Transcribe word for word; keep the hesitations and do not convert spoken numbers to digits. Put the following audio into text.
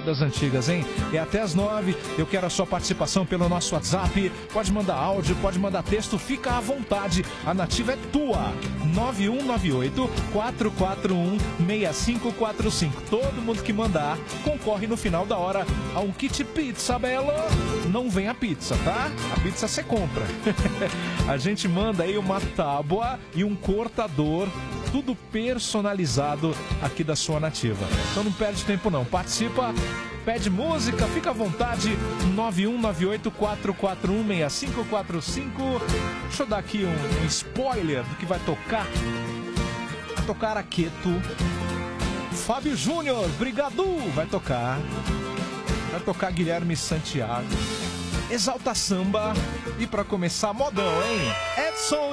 das antigas, hein? É até as nove. Eu quero a sua participação pelo nosso WhatsApp. Pode mandar áudio, pode mandar texto, fica à vontade. A Nativa é tua. nove um nove oito, quatro quatro um, seis cinco quatro cinco. Todo mundo que mandar concorre no final da hora a um kit pizza, Belo. Não vem a pizza, tá? A pizza você compra. A gente manda aí uma tábua e um cortador, tudo personalizado aqui da sua Nativa. Então não perde tempo não, participa, pede música, fica à vontade, nove um nove oito, quatro quatro um, seis cinco quatro cinco. Deixa eu dar aqui um, um spoiler do que vai tocar. Vai tocar Aqueto. Fábio Júnior, Brigadu, vai tocar. Vai tocar Guilherme Santiago. Exalta Samba. E pra começar, modão, hein? Edson